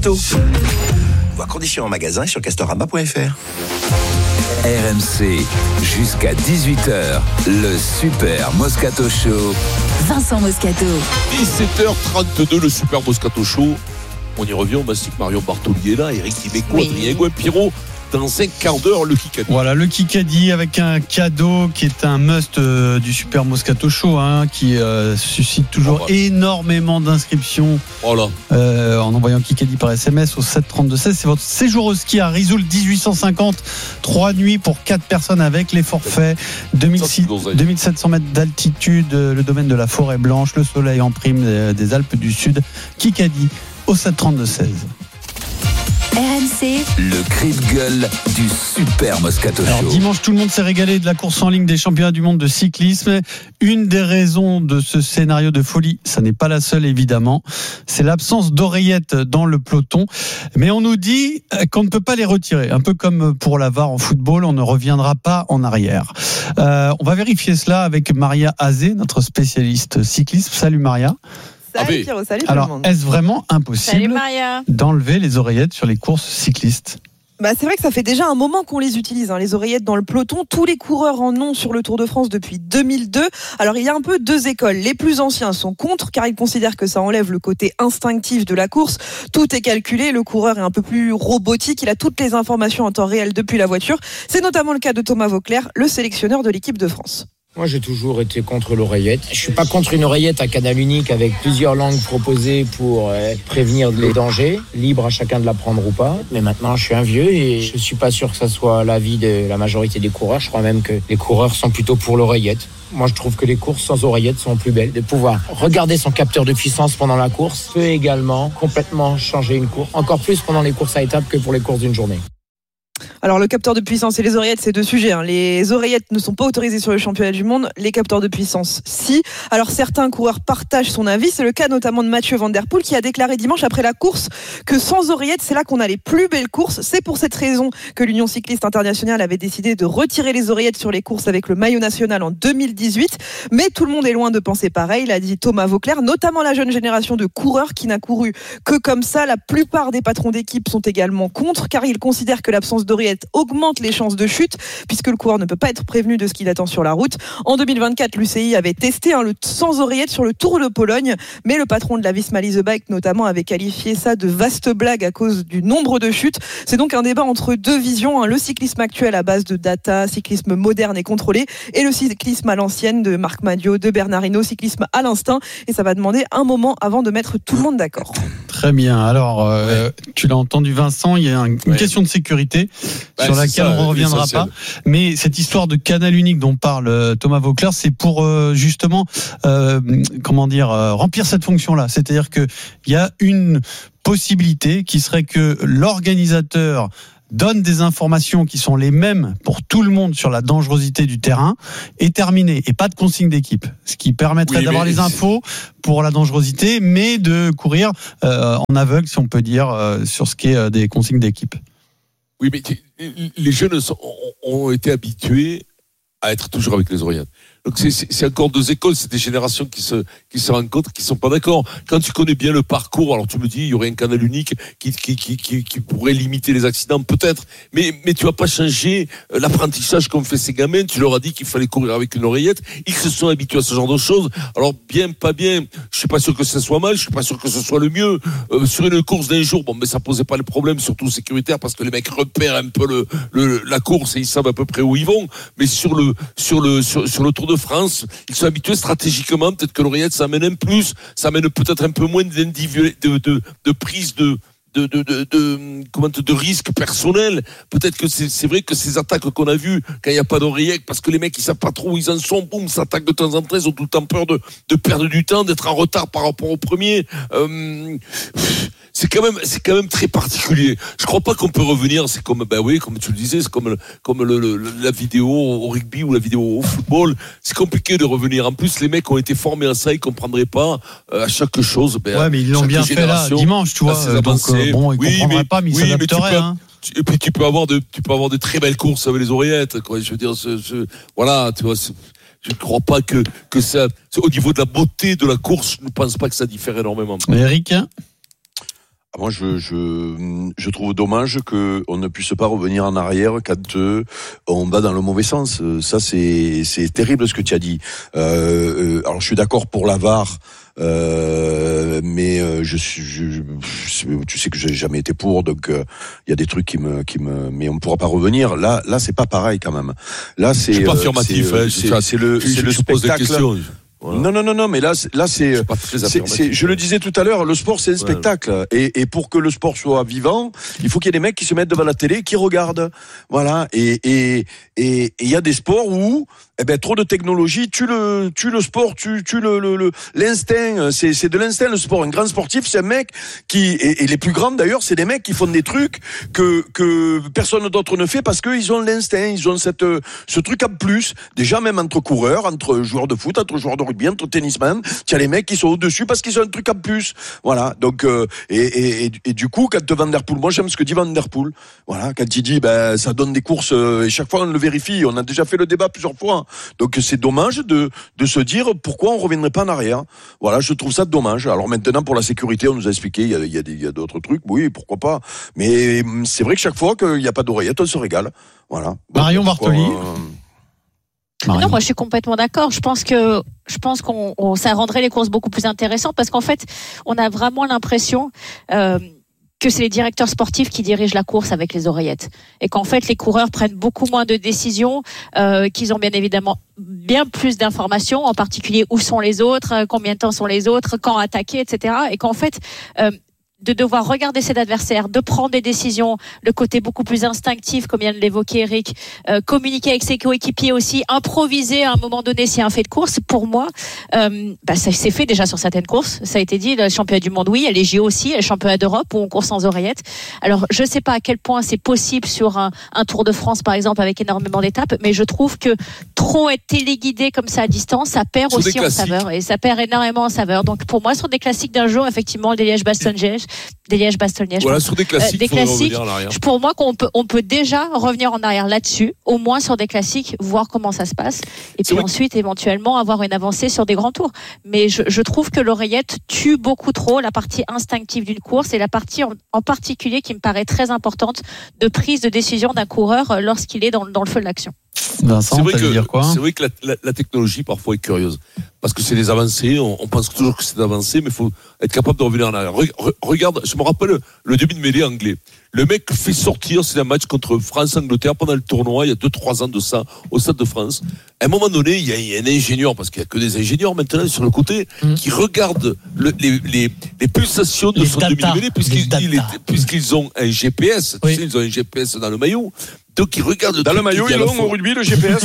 Casto. Voir conditions en magasin sur castorama.fr. RMC, jusqu'à 18h, le Super Moscato Show. Vincent Moscato. 17h32, le Super Moscato Show. On y revient, on mastique Marion Bartoli est là, Eric Dimeco, Adrien Gouin-Pirot. Dans un quart d'heure, le Kikadi. Voilà, le Kikadi avec un cadeau qui est un must du Super Moscato Show, qui suscite toujours énormément d'inscriptions en envoyant Kikadi par SMS au 732-16. C'est votre séjour au ski à Risoul 1850, 3 nuits pour 4 personnes avec les forfaits, 2700 mètres d'altitude, le domaine de la Forêt Blanche, le soleil en prime des Alpes du Sud. Kikadi au 732-16. RMC, le cri de gueule du Super Moscato Show. Alors dimanche, tout le monde s'est régalé de la course en ligne des championnats du monde de cyclisme. Une des raisons de ce scénario de folie, ça n'est pas la seule évidemment, c'est l'absence d'oreillettes dans le peloton. Mais on nous dit qu'on ne peut pas les retirer. Un peu comme pour la VAR en football, on ne reviendra pas en arrière. On va vérifier cela avec Maria Azé, notre spécialiste cyclisme. Salut Maria. Salut Pierrot, salut alors, tout le monde. Est-ce vraiment impossible d'enlever les oreillettes sur les courses cyclistes ? C'est vrai que ça fait déjà un moment qu'on les utilise, les oreillettes dans le peloton. Tous les coureurs en ont sur le Tour de France depuis 2002. Alors il y a un peu deux écoles. Les plus anciens sont contre car ils considèrent que ça enlève le côté instinctif de la course. Tout est calculé, le coureur est un peu plus robotique, il a toutes les informations en temps réel depuis la voiture. C'est notamment le cas de Thomas Voeckler, le sélectionneur de l'équipe de France. Moi, j'ai toujours été contre l'oreillette. Je suis pas contre une oreillette à canal unique avec plusieurs langues proposées pour prévenir les dangers, libre à chacun de la prendre ou pas. Mais maintenant, je suis un vieux et je suis pas sûr que ça soit l'avis de la majorité des coureurs. Je crois même que les coureurs sont plutôt pour l'oreillette. Moi, je trouve que les courses sans oreillette sont plus belles. De pouvoir regarder son capteur de puissance pendant la course peut également complètement changer une course. Encore plus pendant les courses à étapes que pour les courses d'une journée. Alors le capteur de puissance et les oreillettes, c'est deux sujets. Les oreillettes ne sont pas autorisées sur le championnat du monde, les capteurs de puissance, si. Alors certains coureurs partagent son avis, c'est le cas notamment de Mathieu Van Der Poel qui a déclaré dimanche après la course que sans oreillettes, c'est là qu'on a les plus belles courses. C'est pour cette raison que l'Union cycliste internationale avait décidé de retirer les oreillettes sur les courses avec le maillot national en 2018. Mais tout le monde est loin de penser pareil, l'a dit Thomas Voeckler, notamment la jeune génération de coureurs qui n'a couru que comme ça. La plupart des patrons d'équipe sont également contre car ils considèrent que l'absence d'oreillettes augmente les chances de chute puisque le coureur ne peut pas être prévenu de ce qu'il attend sur la route. En 2024, l'UCI avait testé le sans oreillette sur le Tour de Pologne, mais le patron de la Visma Lease Bike notamment avait qualifié ça de vaste blague à cause du nombre de chutes. C'est donc un débat entre deux visions, le cyclisme actuel à base de data, cyclisme moderne et contrôlé, et le cyclisme à l'ancienne de Marc Madiot, de Bernard Hinault, cyclisme à l'instinct, et ça va demander un moment avant de mettre tout le monde d'accord. Très bien, alors tu l'as entendu Vincent, il y a une question de sécurité sur laquelle on ne reviendra pas. Mais cette histoire de canal unique dont parle Thomas Voeckler, c'est pour justement remplir cette fonction-là. C'est-à-dire qu'il y a une possibilité qui serait que l'organisateur donne des informations qui sont les mêmes pour tout le monde sur la dangerosité du terrain et terminé, et pas de consigne d'équipe. Ce qui permettrait d'avoir les infos pour la dangerosité, mais de courir en aveugle, si on peut dire, sur ce qui est des consignes d'équipe. Oui, mais les jeunes ont été habitués à être toujours avec les oreillettes. Donc c'est encore deux écoles, c'est des générations qui se rencontrent, qui sont pas d'accord. Quand tu connais bien le parcours, alors tu me dis il y aurait un canal unique qui pourrait limiter les accidents, peut-être. Mais tu vas pas changer l'apprentissage qu'ont fait ces gamins. Tu leur as dit qu'il fallait courir avec une oreillette. Ils se sont habitués à ce genre de choses. Alors bien, pas bien. Je suis pas sûr que ce soit mal. Je suis pas sûr que ce soit le mieux. Sur une course d'un jour, mais ça posait pas le problème, surtout sécuritaire, parce que les mecs repèrent un peu la course et ils savent à peu près où ils vont. Mais sur le Tour de France, ils sont habitués stratégiquement, peut-être que l'oreillette ça amène un plus, ça amène peut-être un peu moins de prise de risque personnel. Peut-être que c'est vrai que ces attaques qu'on a vues quand il n'y a pas d'oreillette, parce que les mecs ils savent pas trop où ils en sont, boum, s'attaquent de temps en temps, ils ont tout le temps peur de perdre du temps, d'être en retard par rapport au premier. C'est quand même très particulier. Je crois pas qu'on peut revenir. C'est comme comme tu le disais, c'est comme la vidéo au rugby ou la vidéo au football. C'est compliqué de revenir. En plus, les mecs ont été formés à ça, ils comprendraient pas à chaque chose. Mais ils l'ont bien fait là dimanche, tu vois. Donc ils comprendraient pas, mais ils s'adapteraient. Et puis tu peux avoir de très belles courses avec les oreillettes, quoi. Je veux dire, voilà, tu vois. Je ne crois pas que ça, au niveau de la beauté de la course, je ne pense pas que ça diffère énormément. Eric. Moi, je trouve dommage qu'on ne puisse pas revenir en arrière quand on va dans le mauvais sens. Ça, c'est terrible ce que tu as dit. Alors, je suis d'accord pour la VAR. Mais tu sais que j'ai jamais été pour, donc il y a des trucs qui me mais on ne pourra pas revenir. Là c'est pas pareil quand même. Là c'est pas affirmatif, c'est le spectacle. Voilà. Non, mais là c'est je le disais tout à l'heure, le sport c'est un spectacle et pour que le sport soit vivant, il faut qu'il y ait des mecs qui se mettent devant la télé, qui regardent. Voilà, et il y a des sports où trop de technologie tue le sport, tue l'instinct, c'est de l'instinct le sport. Un grand sportif, c'est un mec qui et les plus grands d'ailleurs, c'est des mecs qui font des trucs que personne d'autre ne fait parce qu'ils ont l'instinct, ils ont ce truc en plus. Déjà même entre coureurs, entre joueurs de foot, entre joueurs de rugby, entre tennisman, tu as les mecs qui sont au-dessus parce qu'ils ont un truc en plus. Voilà. Donc et du coup quand Van Der Poel, moi j'aime ce que dit Van Der Poel. Voilà, quand il dit ça donne des courses et chaque fois on le vérifie, on a déjà fait le débat plusieurs fois. Donc c'est dommage de se dire pourquoi on reviendrait pas en arrière. Voilà, je trouve ça dommage. Alors maintenant pour la sécurité, on nous a expliqué il y a d'autres trucs, oui, pourquoi pas. Mais c'est vrai que chaque fois qu'il n'y a pas d'oreillette, on se régale. Voilà. Marion Bartoli. Non, moi je suis complètement d'accord. Je pense qu'on ça rendrait les courses beaucoup plus intéressantes parce qu'en fait, on a vraiment l'impression que c'est les directeurs sportifs qui dirigent la course avec les oreillettes et qu'en fait les coureurs prennent beaucoup moins de décisions, qu'ils ont bien évidemment bien plus d'informations, en particulier où sont les autres, combien de temps sont les autres, quand attaquer, etc. Et qu'en fait de devoir regarder ses adversaires, de prendre des décisions, le côté beaucoup plus instinctif, comme vient de l'évoquer Eric, communiquer avec ses coéquipiers aussi, improviser à un moment donné s'il y a un fait de course, pour moi, ça s'est fait déjà sur certaines courses, ça a été dit, le championnat du monde, oui, les JO aussi, le championnat d'Europe où on court sans oreillette. Alors, je sais pas à quel point c'est possible sur un Tour de France, par exemple, avec énormément d'étapes, mais je trouve que trop être téléguidé comme ça à distance, ça perd aussi en saveur, et ça perd énormément en saveur. Donc, pour moi, sur des classiques d'un jour, effectivement, des Liège-Bastogne-Liège, voilà, sur des classiques, pour moi on peut déjà revenir en arrière là-dessus, au moins sur des classiques, voir comment ça se passe, et puis ensuite éventuellement avoir une avancée sur des grands tours. Mais je trouve que l'oreillette tue beaucoup trop la partie instinctive d'une course et la partie en particulier qui me paraît très importante de prise de décision d'un coureur lorsqu'il est dans le feu de l'action. Vincent, c'est vrai que la technologie parfois est curieuse parce que c'est des avancées, on pense toujours que c'est des avancées, mais il faut être capable de revenir en arrière. Regarde, je me rappelle le début de mêlée anglais. Le mec fait sortir, c'est un match contre France-Angleterre pendant le tournoi, il y a 2-3 ans de ça, au Stade de France. À un moment donné, il y a un ingénieur, parce qu'il n'y a que des ingénieurs maintenant sur le côté, qui regardent les pulsations de son demi-mêlée, puisqu'ils ont un GPS, tu sais, ils ont un GPS dans le maillot. Donc il regarde dans le maillot, ils ont au rugby le GPS.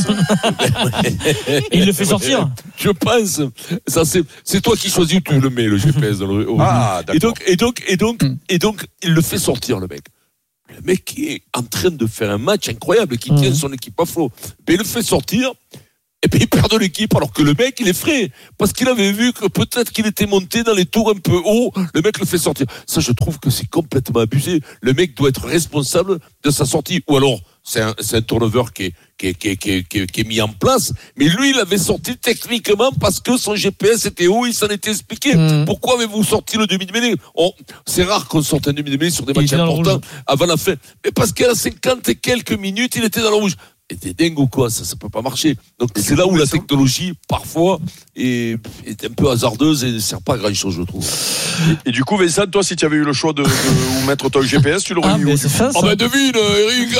Et il le fait sortir. Je pense. Ça c'est toi qui choisis où tu le mets le GPS dans le rugby. Ah, d'accord. Et donc il le fait sortir le mec. Le mec qui est en train de faire un match incroyable, qui tient son équipe à flot. Mais il le fait sortir. Et puis il perd de l'équipe alors que le mec il est frais parce qu'il avait vu que peut-être qu'il était monté dans les tours un peu haut, le mec le fait sortir. Ça je trouve que c'est complètement abusé. Le mec doit être responsable de sa sortie ou alors c'est un turnover qui est mis en place, mais lui il avait sorti techniquement parce que son GPS était haut, il s'en était expliqué. Pourquoi avez-vous sorti le demi de mêlée? C'est rare qu'on sorte un demi de mêlée sur des matchs importants avant la fin, mais parce qu'à 50 et quelques minutes il était dans le rouge. Et t'es dingue ou quoi, ça peut pas marcher. Donc c'est là où la technologie parfois est un peu hasardeuse et ne sert pas à grand chose, je trouve. Et du coup Vincent, toi si tu avais eu le choix de où mettre ton GPS, tu l'aurais mis où? Devine Eric,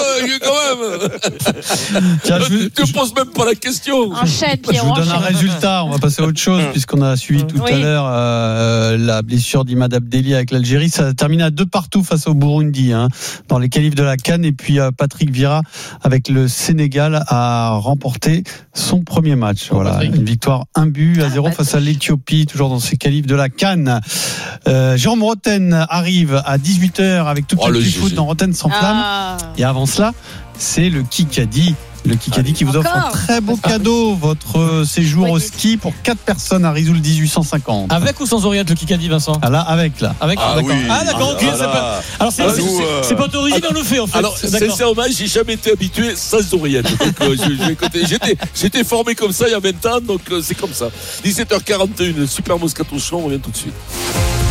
quand même. Tiens, tu poses même pas la question. Enchaîne, je vous donne un résultat, on va passer à autre chose puisqu'on a suivi tout à l'heure la blessure d'Imad Abdelli avec l'Algérie. Ça a terminé à 2-2 face au Burundi dans les qualifs de la CAN, et puis Patrick Vieira avec le Sénégal a remporté son premier match. Voilà, une victoire 1-0 face à l'Éthiopie, toujours dans ses qualifs de la CAN. Jérôme Rotten arrive à 18h avec toute le foot dans Rotten sans flamme. Et avant cela, c'est le Kikadi. Le Kikadi qui vous offre un très beau cadeau, votre séjour au ski pour 4 personnes à Risoul 1850. Avec ou sans oreillette le Kikadi, Vincent? Ah là, avec là. Avec, d'accord. Oui. Ah d'accord, ok. Alors c'est pas autorisé, mais on le fait en fait. Alors sincèrement, j'ai jamais été habitué sans oreillette. Donc j'étais formé comme ça il y a 20 ans, donc c'est comme ça. 17h41, le Super Moscato Show, on revient tout de suite. RMC.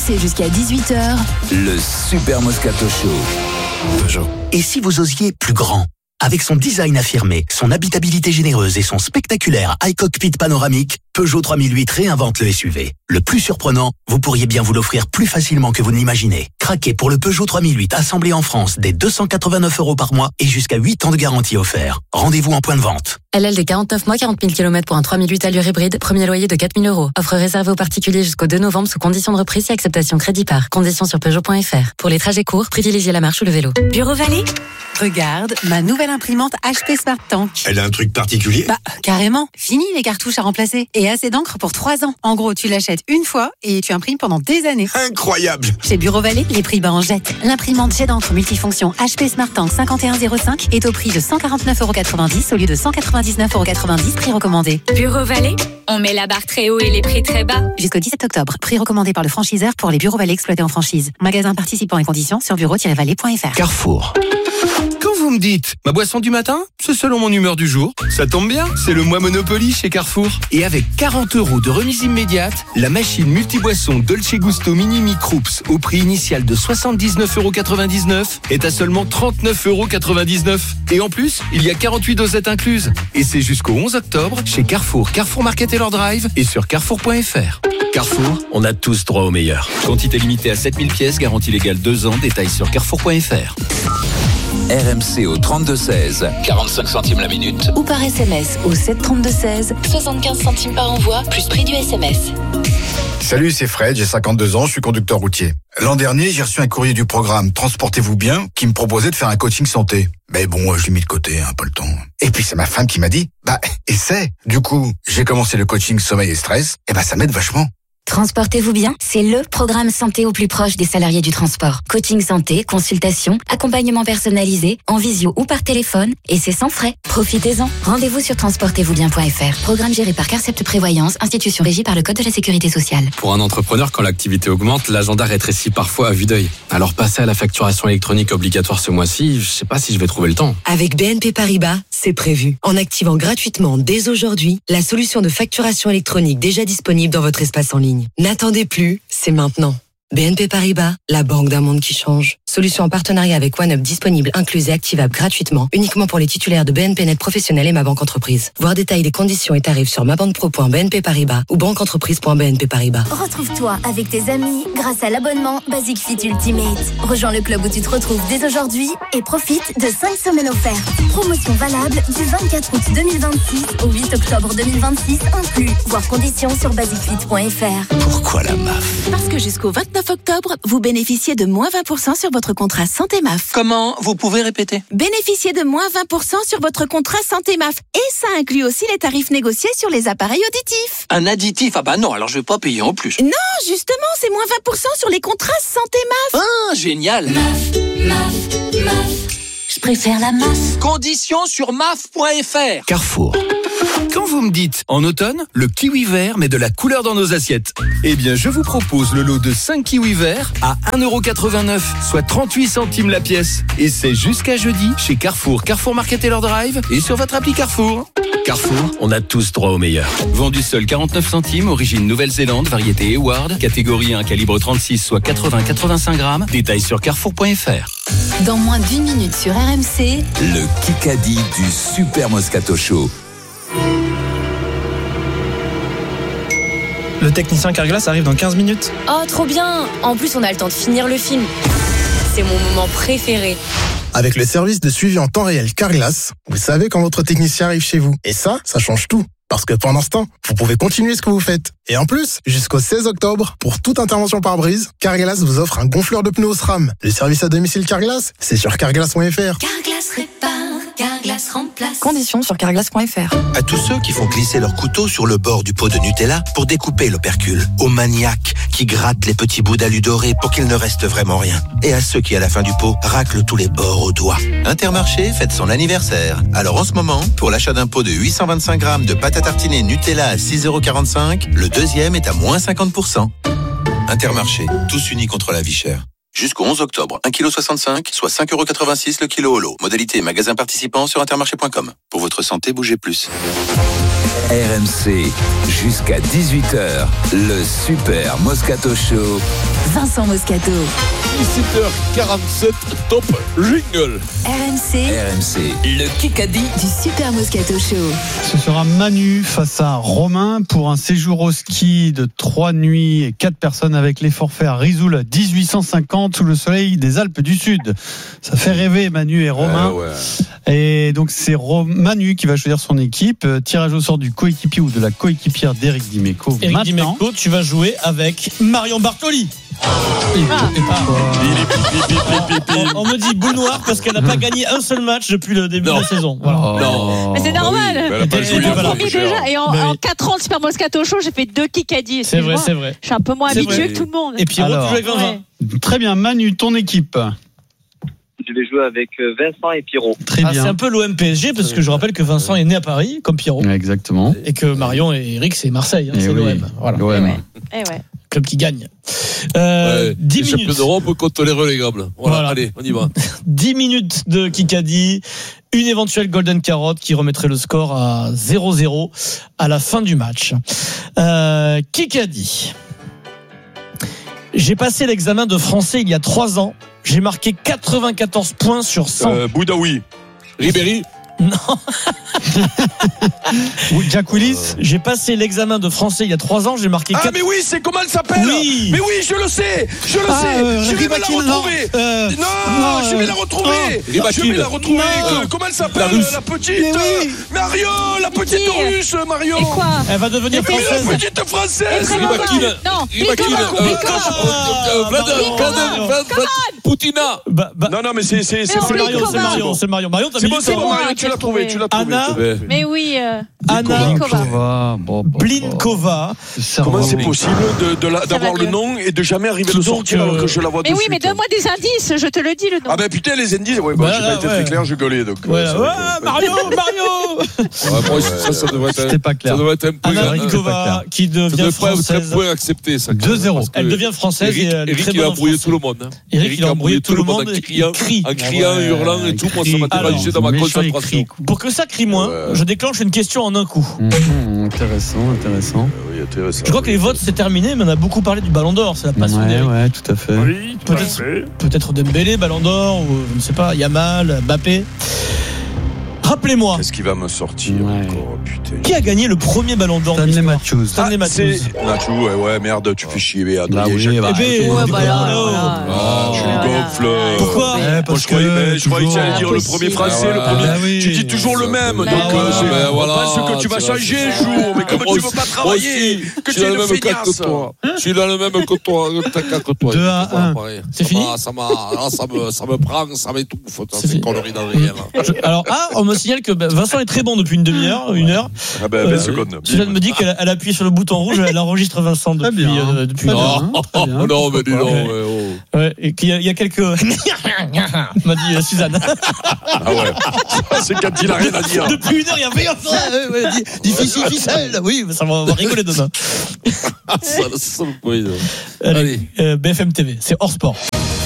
RMC jusqu'à 18h. Le Super Moscato Show. Peugeot. Et si vous osiez plus grand ? Avec son design affirmé, son habitabilité généreuse et son spectaculaire high cockpit panoramique, Peugeot 3008 réinvente le SUV. Le plus surprenant, vous pourriez bien vous l'offrir plus facilement que vous ne l'imaginez. Craquez pour le Peugeot 3008 assemblé en France dès 289 € par mois et jusqu'à 8 ans de garantie offert. Rendez-vous en point de vente. LL de 49 mois, 40 000 km pour un 3008 allure hybride, premier loyer de 4 000 €. Offre réservée aux particuliers jusqu'au 2 novembre sous conditions de reprise et acceptation crédit par. Conditions sur Peugeot.fr. Pour les trajets courts, privilégiez la marche ou le vélo. Bureau Vallée ? Regarde, ma nouvelle imprimante HP Smart Tank. Elle a un truc particulier ? Bah, carrément. Fini les cartouches à remplacer. Et assez d'encre pour 3 ans. En gros, tu l'achètes une fois et tu imprimes pendant des années. Incroyable ! Chez Bureau Vallée, les prix bas en jette. L'imprimante jet d'encre multifonction HP Smart Tank 5105 est au prix de 149,90 € au lieu de 199,90 €, prix recommandé. Bureau Vallée, on met la barre très haut et les prix très bas. Jusqu'au 17 octobre. Prix recommandé par le franchiseur pour les Bureaux Vallée exploités en franchise. Magasin participant et conditions sur bureau-vallée.fr. Carrefour. Quand vous me dites ma boisson du matin, c'est selon mon humeur du jour. Ça tombe bien, c'est le mois Monopoly chez Carrefour. Et avec 40 € de remise immédiate, la machine multiboisson Dolce Gusto Mini Microups au prix initial de 79,99 € est à seulement 39,99 €. Et en plus, il y a 48 dosettes incluses. Et c'est jusqu'au 11 octobre chez Carrefour, Carrefour Market et leur drive et sur carrefour.fr. Carrefour, on a tous droit au meilleur. Quantité limitée à 7000 pièces, garantie légale 2 ans, détails sur carrefour.fr. RMC au 32-16, 45 centimes la minute. Ou par SMS au 732-16, 75 centimes par envoi, plus prix du SMS. Salut, c'est Fred, j'ai 52 ans, je suis conducteur routier. L'an dernier, j'ai reçu un courrier du programme Transportez-vous bien qui me proposait de faire un coaching santé. Mais bon, je l'ai mis de côté, pas le temps. Et puis c'est ma femme qui m'a dit, essaie. Du coup, j'ai commencé le coaching sommeil et stress, et ça m'aide vachement. Transportez-vous bien, c'est le programme santé au plus proche des salariés du transport. Coaching santé, consultation, accompagnement personnalisé, en visio ou par téléphone, et c'est sans frais. Profitez-en. Rendez-vous sur transportezvousbien.fr. Programme géré par Carcept Prévoyance, institution régie par le Code de la Sécurité sociale. Pour un entrepreneur, quand l'activité augmente, l'agenda rétrécit parfois à vue d'œil. Alors passer à la facturation électronique obligatoire ce mois-ci, je sais pas si je vais trouver le temps. Avec BNP Paribas, c'est prévu. En activant gratuitement dès aujourd'hui la solution de facturation électronique déjà disponible dans votre espace en ligne. N'attendez plus, c'est maintenant. BNP Paribas, la banque d'un monde qui change. Solution en partenariat avec OneUp disponible, incluse et activable gratuitement, uniquement pour les titulaires de BNP Net Professionnel et Ma Banque Entreprise. Voir détails des conditions et tarifs sur mabanquepro.bnp Paribas ou banqueentreprise.bnp Paribas. Retrouve-toi avec tes amis grâce à l'abonnement Basic Fit Ultimate. Rejoins le club où tu te retrouves dès aujourd'hui et profite de 5 semaines offertes. Promotion valable du 24 août 2026 au 8 octobre 2026 inclus. Voir conditions sur basicfit.fr. Pourquoi la MAF ? Parce que jusqu'au 29 octobre, vous bénéficiez de moins 20% sur votre contrat Santé MAF. Comment ? Vous pouvez répéter ? Bénéficiez de moins 20% sur votre contrat Santé MAF. Et ça inclut aussi les tarifs négociés sur les appareils auditifs. Un additif ? Ah non, alors je vais pas payer en plus. Non, justement, c'est moins 20% sur les contrats Santé MAF. Ah, génial. MAF. Je préfère la MAF. Conditions sur maf.fr. Carrefour. Quand vous me dites en automne, le kiwi vert met de la couleur dans nos assiettes, eh bien je vous propose le lot de 5 kiwis verts à 1,89 €, soit 38 centimes la pièce. Et c'est jusqu'à jeudi chez Carrefour, Carrefour Market et leur drive et sur votre appli Carrefour. Carrefour, on a tous droit au meilleur. Vendu seul 49 centimes, origine Nouvelle-Zélande, variété Eward, catégorie 1, calibre 36, soit 80-85 grammes. Détails sur carrefour.fr. Dans moins d'1 minute sur RMC, le Kikadi du Super Moscato Show. Le technicien Carglass arrive dans 15 minutes. Oh, trop bien! En plus, on a le temps de finir le film. C'est mon moment préféré. Avec le service de suivi en temps réel Carglass, vous savez quand votre technicien arrive chez vous. Et ça change tout. Parce que pendant ce temps, vous pouvez continuer ce que vous faites. Et en plus, jusqu'au 16 octobre, pour toute intervention pare-brise, Carglass vous offre un gonfleur de pneus SRAM. Le service à domicile Carglass, c'est sur carglass.fr. Carglass répare, Carglass remplace. Conditions sur carglass.fr. À tous ceux qui font glisser leur couteau sur le bord du pot de Nutella pour découper l'opercule. Aux maniaques qui grattent les petits bouts d'alu doré pour qu'il ne reste vraiment rien. Et à ceux qui, à la fin du pot, raclent tous les bords au doigt. Intermarché fête son anniversaire. Alors en ce moment, pour l'achat d'un pot de 825 grammes de pâte à tartiner Nutella à 6,45 €, le deuxième est à moins 50%. Intermarché, tous unis contre la vie chère. Jusqu'au 11 octobre, 1,65 kg, soit 5,86 € le kilo au lot. Modalité magasin participant sur intermarché.com. Pour votre santé, bougez plus. RMC, jusqu'à 18h, le Super Moscato Show. Vincent Moscato. 17h47, top jingle. RMC, le Kikadi du Super Moscato Show. Ce sera Manu face à Romain pour un séjour au ski de 3 nuits et 4 personnes avec les forfaits à Risoul 1850 sous le soleil des Alpes du Sud. Ça fait rêver Manu et Romain. Et donc c'est Manu qui va choisir son équipe. Tirage au sort du coéquipier ou de la coéquipière d'Éric Dimeco. Éric Dimeco, tu vas jouer avec Marion Bartoli. On me dit boule noire parce qu'elle n'a pas gagné un seul match depuis le début de la saison. Voilà. Non. Mais c'est normal. Et en 4 ans de Super Moscato Show, j'ai fait 2 Kikadi. C'est vrai. Je suis un peu moins habitué que tout le monde. Et Pierrot, tu joues avec Vincent. Très bien, Manu, ton équipe. Je vais jouer avec Vincent et Pierrot. Très bien. C'est un peu l'OM PSG parce que je rappelle que Vincent est né à Paris, comme Pierrot. Exactement. Et que Marion et Eric, c'est Marseille. C'est l'OM. Voilà. L'OM. Club qui gagne. 10 minutes. Champion d'Europe contre les relégables. Voilà. Allez, on y va. 10 minutes de Kikadi. Une éventuelle Golden Carotte qui remettrait le score à 0-0 à la fin du match. Kikadi. J'ai passé l'examen de français il y a 3 ans. J'ai marqué 94 points sur 100. Boudaoui. Ribéry. Non. Jack Willis. J'ai passé l'examen de français il y a 3 ans. J'ai marqué 4... mais oui, c'est comment elle s'appelle? Oui. Mais oui, je le sais. Je vais la retrouver. Je vais la retrouver. Comment elle s'appelle? La petite. Mario, la petite russe, Mario. Et quoi? Elle va devenir française. La petite française. Poutina. Non, mais c'est Mario. Mario, t'as c'est mis bon, Mario, tu l'as trouvé. Anna. Mais oui. Anna Blinkova. Comment c'est possible d'avoir le nom et de jamais arriver à le sortir alors que je la vois dessus? Mais oui, mais donne-moi des indices, je te le dis le nom. Ah ben putain, les indices, j'ai pas été très clair, je gueulais donc. Mario. Ça devrait être. C'était pas clair. Ça devrait être un peu. Anna Blinkova qui devient française. Très accepté ça. 2-0. Elle devient française et Eric il a embrouillé tout le monde. Eric il a embrouillé tout le monde en criant, hurlant et tout. Moi ça m'a déraillé dans ma concentration. Pour que ça crie moins, je déclenche une question en un coup. Intéressant. Oui, intéressant. Je crois que les votes c'est terminé, mais on a beaucoup parlé du Ballon d'Or, c'est la passion d'Eric. Ouais, tout à fait. Oui, peut-être Dembélé, Ballon d'Or, ou je ne sais pas, Yamal, Mbappé. Rappelez-moi. Qu'est-ce qui va me sortir encore, putain. Qui a gagné le premier Ballon d'Or? Stanley Matthews. Matthews, merde, tu fais chier, Adrien. Tu le gonfles. Pourquoi? Parce que je croyais que tu allais dire le premier français, le premier. Tu dis toujours le même. Donc, on pense que tu vas changer un jour. Mais comme tu ne veux pas travailler, que tu es une feignasse. Je suis dans le même que toi. 2-1. C'est fini? Ça me prend, ça m'étouffe. C'est connerie d'Adrien. Alors, on me signale que Vincent est très bon depuis une heure. Ah ben, 20 secondes. Suzanne me dit qu'elle a appuyé sur le bouton rouge, elle enregistre Vincent depuis une heure. Non, mais dis donc. Et qu'il y a quelques. m'a dit Suzanne. Ah ouais. C'est quand il a rien à dire. Depuis une heure, il y a rien. Difficile. Oui, ça va rigoler demain. Allez, BFM TV, c'est hors sport.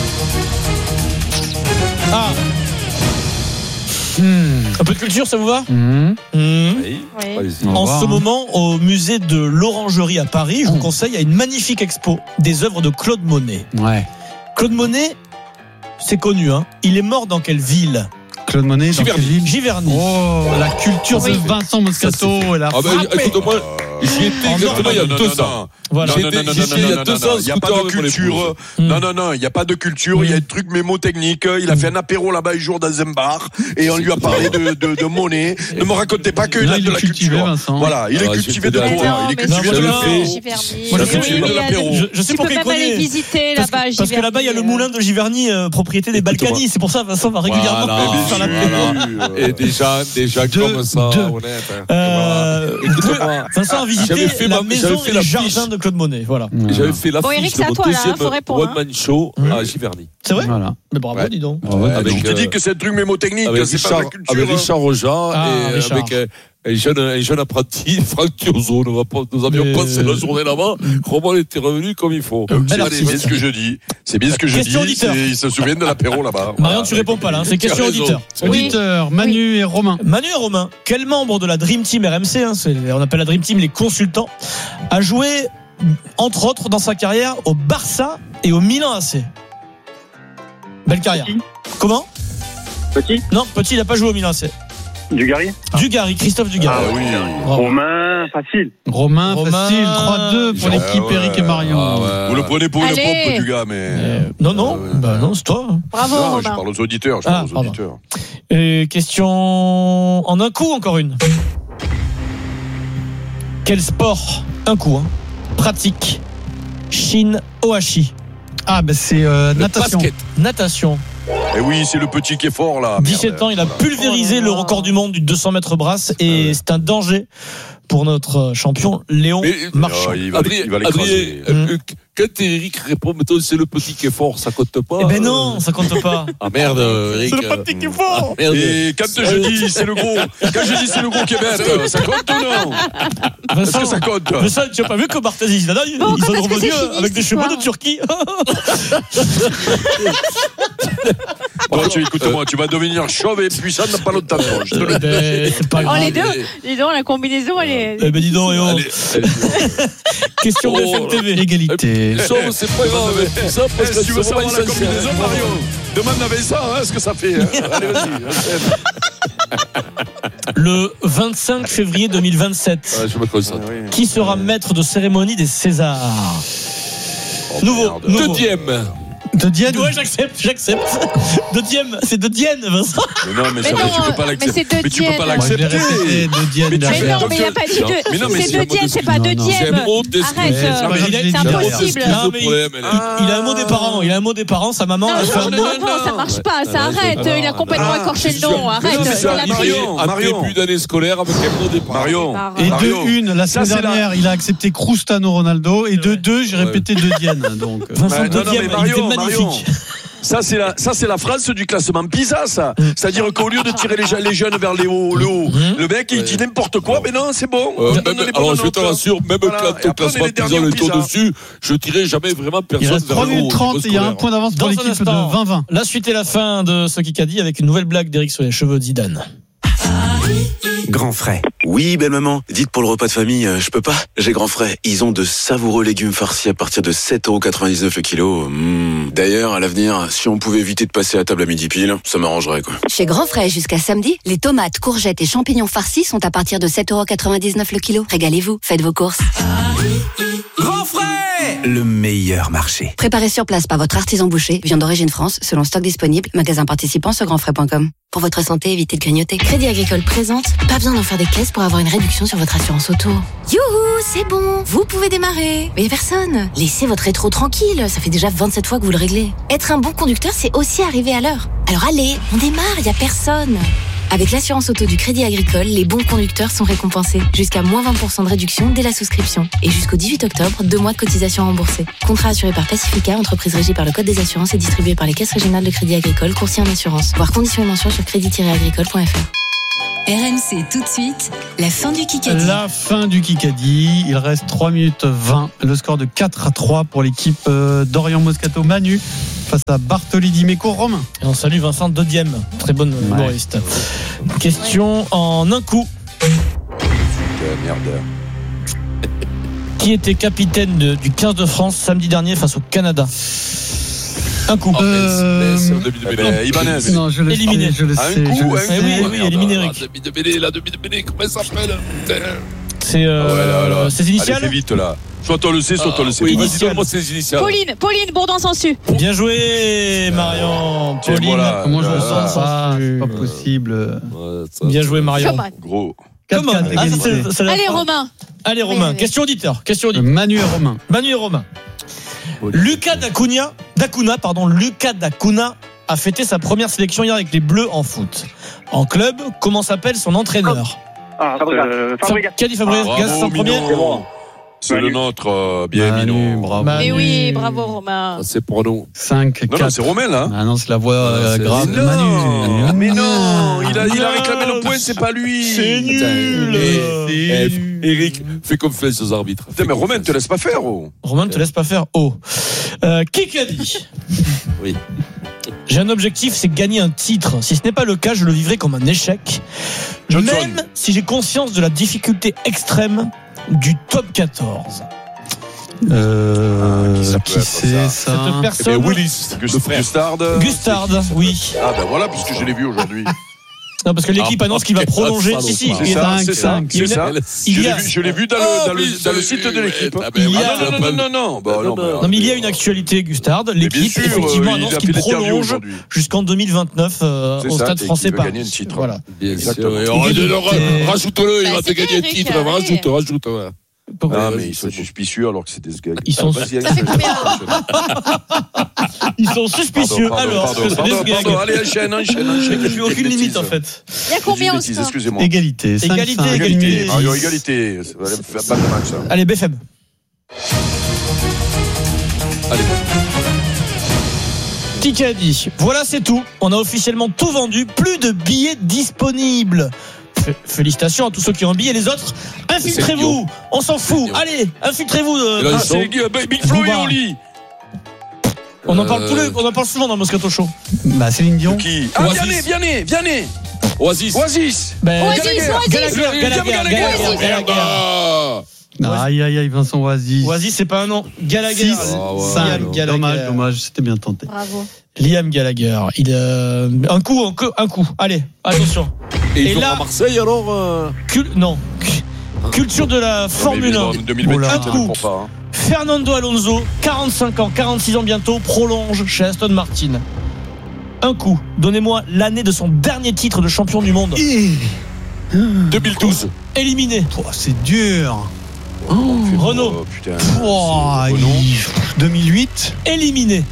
Un peu de culture, ça vous va? Oui. En ce moment, au musée de l'Orangerie à Paris, je vous conseille, il y a une magnifique expo des œuvres de Claude Monet. Claude Monet, c'est connu, hein. Il est mort dans quelle ville? Claude Monet, Giverny. Oh, la culture de Vincent Moscato. Écoute-moi, j'y étais exactement il y a 2 ans. Voilà. Il n'y a pas de culture. Non, il n'y a pas de culture. Il y a un truc mémotechnique. Il a fait un apéro là-bas un jour dans un bar et on lui a parlé de Monet. Ne me racontez pas qu'il a de la culture. Voilà, il est cultivé de quoi? Il est cultivé de l'apéro. Je sais pourquoi il connaît. Visiter là-bas. Parce que là-bas, il y a le moulin de Giverny, propriété des Balkany. C'est pour ça Vincent va régulièrement faire l'apéro. Et déjà comme ça, honnête. Vincent a visité la maison et les jardins de Claude Monet. Voilà. J'avais fait l'affiche de mon deuxième one-man show à Giverny. C'est vrai? Mais bravo, dis donc. Je te dis que c'est un truc mémotechnique, c'est pas la culture. Avec Richard Roja et avec un jeune apprenti, Franck Thiozot. Nous avions passé la journée là-bas. Romain était revenu comme il faut. C'est bien ce que je dis. C'est bien ce que je dis. Ils se souviennent de l'apéro là-bas. Marion, tu réponds pas là. C'est question auditeur. Auditeur, Manu et Romain. Manu et Romain. Quel membre de la Dream Team RMC, on appelle la Dream Team les consultants, a joué entre autres dans sa carrière au Barça et au Milan AC? Belle carrière. Comment? Petit? Non, Petit, il n'a pas joué au Milan AC. Dugarry, Christophe Dugarry. Ah oui. Romain, facile. Romain, facile, 3-2 pour l'équipe Eric et Marion. Vous le prenez pour une pompe du gars, mais. Non, c'est toi. Bravo, non, Romain. je parle aux auditeurs. Question en un coup, encore une. Quel sport, un coup, pratique Shin Ohashi? Ah, c'est natation. Basket. Natation. Et oui, c'est le petit qui est fort là. 17 ans, il a pulvérisé le record du monde du 200 mètres brasse et c'est un danger pour notre champion Léon Marchand. Adrien, quand Eric répond, mettons, c'est le petit qui est fort, ça compte pas. Eh ben non, ça compte pas. Ah merde, Eric. C'est le petit qui est fort. Et quand je dis c'est le gros, qui est bête, ça compte ou non? Est-ce que ça compte? Vincent, tu n'as pas vu que Barthez ils sont revenus avec des chevaux de Turquie. Bon, écoute-moi, tu vas devenir chauve et puissant dans pas longtemps. Je te le dis. C'est pas grave. Les deux, dis donc, la combinaison, elle est. Eh ben dis donc, Question de BFM TV. Égalité. C'est pas grave. Tout ça parce que tu veux savoir la combinaison, Mario? Demande à Vincent ce que ça fait. Allez, vas-y. Le 25 février 2027. Je me concentre. Qui sera maître de cérémonie des Césars? Nouveau. De Dienne? Ouais, j'accepte. De Dienne, c'est de Dienne, Vincent. Mais non, mais tu peux pas l'accepter. Mais tu peux pas l'accepter. De Dienne. Mais non, mais il n'a pas dit de. C'est de Dienne, c'est pas de Dienne. Arrête, c'est impossible. Il a un mot des parents. Sa maman a fait un mot. Non, ça marche pas, ça arrête. Il a complètement écorché le nom. Arrête, c'est la Marion. Début d'année scolaire avec un mot des parents. Et 2-1, la semaine dernière, il a accepté Cristiano Ronaldo. Et 2-2, j'ai répété de Dienne. Vincent de Dienne, il était magnifique. Ça c'est la France du classement PISA, ça. C'est-à-dire qu'au lieu de tirer les jeunes vers le haut, le mec il dit n'importe quoi, mais non, c'est bon. Alors je te rassure, même quand au classement PISA on est au-dessus, je tirerai jamais vraiment personne vers le haut. Il reste 3 minutes 30 et il y a un point d'avance pour l'équipe de 20-20. La suite et la fin de ce Kikadi avec une nouvelle blague d'Eric sur les cheveux de Zidane. Grand Frais. Oui, belle maman. Dites pour le repas de famille, je peux pas. J'ai Grand Frais. Ils ont de savoureux légumes farcis à partir de 7,99€ le kilo. D'ailleurs, à l'avenir, si on pouvait éviter de passer à table à midi pile, ça m'arrangerait, quoi. Chez Grand Frais, jusqu'à samedi, les tomates, courgettes et champignons farcis sont à partir de 7,99€ le kilo. Régalez-vous, faites vos courses. Grand Frais! Le meilleur marché. Préparé sur place par votre artisan boucher, viande d'origine France, selon stock disponible, magasin participant sur grandfrais.com. Pour votre santé, évitez de grignoter. Crédit Agricole présente, pas besoin d'en faire des caisses pour avoir une réduction sur votre assurance auto. Youhou, c'est bon, vous pouvez démarrer. Mais personne. Laissez votre rétro tranquille, ça fait déjà 27 fois que vous le réglez. Être un bon conducteur, c'est aussi arriver à l'heure. Alors allez, on démarre, y a personne. Avec l'assurance auto du Crédit Agricole, les bons conducteurs sont récompensés. Jusqu'à moins 20% de réduction dès la souscription. Et jusqu'au 18 octobre, 2 mois de cotisation remboursée. Contrat assuré par Pacifica, entreprise régie par le Code des assurances et distribué par les caisses régionales de Crédit Agricole, courtier en assurance. Voir conditions et mentions sur crédit-agricole.fr. RMC tout de suite, la fin du Kikadi. La fin du Kikadi. Il reste 3 minutes 20. Le score de 4-3 pour l'équipe d'Orient Moscato Manu face à Bartoli Dimeco Romain. Et on salue Vincent Dodiem, très bonne humoriste. Question en un coup. Merde. Qui était capitaine du 15 de France samedi dernier face au Canada? Un coup. Ibanez. Non, je le éliminé. Je le sais. Oui, éliminé Eric. La demi-de-mêlée, comment ça s'appelle? C'est initial. Allez, fais vite là. Soit toi le sais, soit toi le sais. Oui, vas-y, donne-moi ses initiales. Pauline, Bourdon-Sansu. Bien joué, Marion. Pauline, voilà, comment je le sens ça? C'est pas possible. Bien joué, Marion. Gros. Comment? Allez, Romain. Question auditeur. Manu et Romain. Lucas Dacuna a fêté sa première sélection hier avec les Bleus en foot. En club, comment s'appelle son entraîneur? Fabregas. Qui a dit Fabregas en premier? C'est le nôtre, bien Manu. Bravo. Mais oui, bravo Romain. C'est pour nous. 5, 4. Non, c'est Romain là. Ah non, c'est la voix grave de Manu. Mais non, il a réclamé le point, c'est pas lui. C'est nul. Eric, fais confiance aux arbitres. Putain, mais Romain, te laisse pas faire. Romain ne te laisse pas faire. Qui a dit? Oui. J'ai un objectif, c'est gagner un titre. Si ce n'est pas le cas, je le vivrai comme un échec. Johnson. Même si j'ai conscience de la difficulté extrême du top 14. Qui c'est ça? Cette personne. Willis, Gustard. Gustard, oui. Ah ben voilà, puisque je l'ai vu aujourd'hui. Non, parce que l'équipe annonce qu'il va prolonger. Si, c'est ça. Je l'ai vu dans le site de l'équipe. Non, mais il y a une actualité, Gustard. L'équipe, effectivement, annonce qu'il prolonge jusqu'en 2029 au Stade Français Paris. Gagner un titre. Voilà. Rajoute-le, il va te gagner un titre. Rajoute. Ah, mais ils sont suspicieux alors que c'était ce gars. Ils sont suspicieux. Alors, pardon, allez, enchaîne. Il n'y a plus aucune limite en fait. Il y a combien au score? Excusez-moi. Égalité. Mario, égalité. Ça va faire pas de match, ça. Allez, BFM. Allez. Qui a dit? Voilà, c'est tout. On a officiellement tout vendu. Plus de billets disponibles. Félicitations à tous ceux qui ont un billet. Les autres, infiltrez-vous. On s'en fout. Allez, infiltrez-vous. C'est Big Flo et Oli. On en parle souvent dans le Moscato Show. Bah, Céline Dion. Qui? Ah, Vianney. Oasis. Aïe, Vincent Oasis. Oasis, c'est pas un nom. Gallagher. 5. Dommage, c'était bien tenté. Bravo. Liam Gallagher. Un coup. Allez, attention. Et là, à Marseille alors Non. Culture de la Formule 1. Un coup. Fernando Alonso, 45 ans, 46 ans bientôt, prolonge chez Aston Martin. Un coup. Donnez-moi l'année de son dernier titre de champion du monde. 2012. Éliminé. C'est dur. Renault. 2008. Éliminé.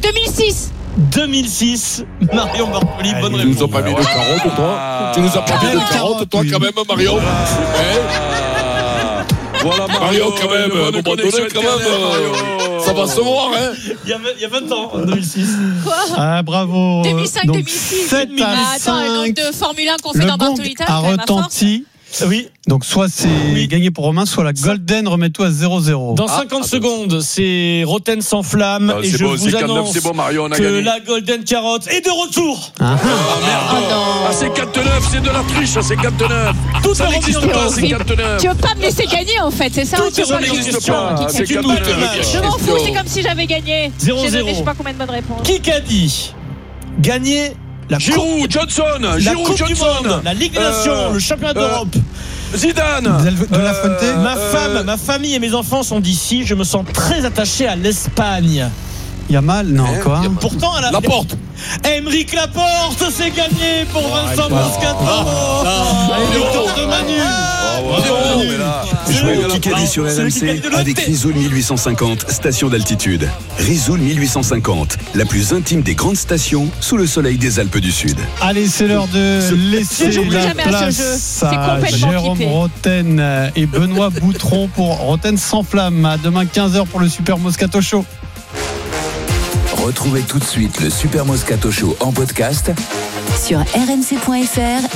2006. Marion Bartoli, bonne réponse. Tu nous as pas mis de carotte, toi. Tu nous as pas mis de carotte, toi, quand même, Marion. Voilà, Mario, quand même. À un moment donné, quand même. Ça va se voir, hein. Il y a 20 ans, en 2006. Quoi? Ah, bravo. 2005-2006. Attends, un nombre de Formule 1 qu'on fait dans Bartolita. A retenti. Oui. Donc soit c'est gagné pour Romain, soit la Golden remet tout à 0-0. Dans 50 secondes, c'est Roten sans flamme et je vous annonce que la Golden Carotte est de retour. Merde. C'est 4-9, c'est de la triche, c'est 4-9. Ça n'existe pas, c'est 4-9. Tu veux pas me laisser gagner en fait, c'est ça? Ça n'existe pas, c'est 4-9. Je m'en fous, c'est comme si j'avais gagné. 0-0. J'ai donné je sais pas combien de bonnes réponses. Qui a dit gagner Giroud, Johnson, la Ligue des Nations, le championnat d'Europe? Zidane. De La Fuente. Ma famille et mes enfants sont d'ici. Je me sens très attaché à l'Espagne. Yamal, non, quoi. Pourtant, à la porte. Aymeric Laporte, c'est gagné pour Vincent Moscato. Victoire de Manu. Jouez au Kikadi sur RMC avec Risoul 1850, station d'altitude. Risoul 1850, la plus intime des grandes stations sous le soleil des Alpes du Sud. Allez, c'est l'heure de laisser la place à Jérôme Roten et Benoît Boutron pour Roten sans flamme. À demain 15h pour le Super Moscato Show. Retrouvez tout de suite le Super Moscato Show en podcast sur rmc.fr